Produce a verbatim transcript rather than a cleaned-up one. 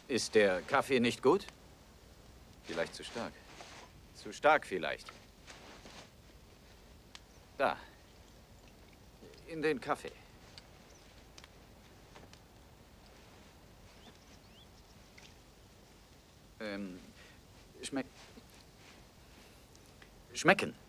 Ist der Kaffee nicht gut? Vielleicht zu stark. Zu stark vielleicht. Da. In den Kaffee. Ähm, schmeck... Schmecken.